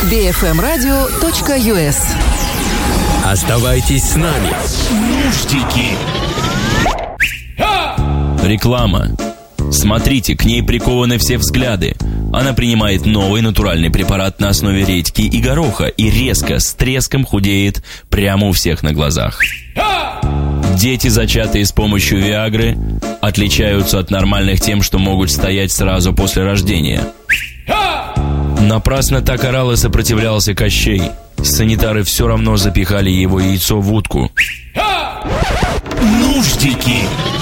bfmradio.us. Оставайтесь с нами. Нуждики. Реклама. Смотрите, к ней прикованы все взгляды. Она принимает новый натуральный препарат на основе редьки и гороха и резко, с треском худеет прямо у всех на глазах. Дети, зачатые с помощью Виагры, отличаются от нормальных тем, что могут стоять сразу после рождения. Напрасно так орал и сопротивлялся Кощей. Санитары все равно запихали его яйцо в утку. Нуждики.